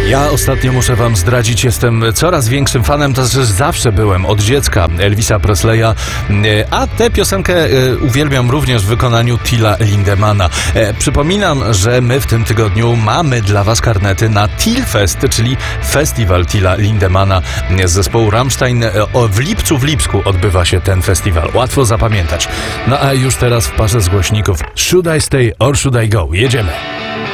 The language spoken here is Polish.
Ja ostatnio muszę wam zdradzić, jestem coraz większym fanem, to znaczy zawsze byłem od dziecka Elvisa Presleya, a tę piosenkę uwielbiam również w wykonaniu Tilla Lindemana. Przypominam, że my w tym tygodniu mamy dla was karnety na Tillfest, czyli festiwal Tilla Lindemana z zespołu Rammstein. W lipcu w Lipsku odbywa się ten festiwal. Łatwo zapamiętać. No a już teraz w parze z głośników Should I Stay or Should I Go? Jedziemy.